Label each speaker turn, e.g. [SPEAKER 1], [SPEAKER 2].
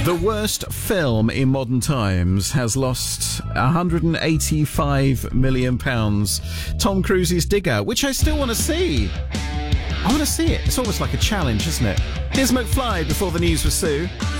[SPEAKER 1] The worst film in modern times has lost £185 million. Tom Cruise's Digger, which I still want to see. I want to see it. It's almost like a challenge, isn't it? Here's McFly before the news with Sue.